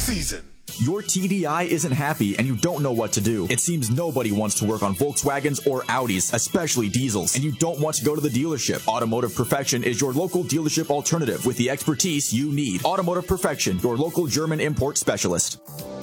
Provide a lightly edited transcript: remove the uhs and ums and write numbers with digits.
season. Your TDI isn't happy and you don't know what to do. It seems nobody wants to work on Volkswagens or Audis, especially diesels, and you don't want to go to the dealership. Automotive Perfection is your local dealership alternative with the expertise you need. Automotive Perfection, your local German import specialist.